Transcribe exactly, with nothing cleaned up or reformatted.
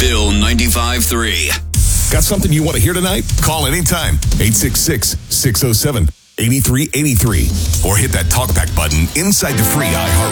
Bill ninety-five three. Got something you want to hear tonight? Call anytime. eight six six, six oh seven, eight three eight three. Or hit that talkback button inside the free iHeart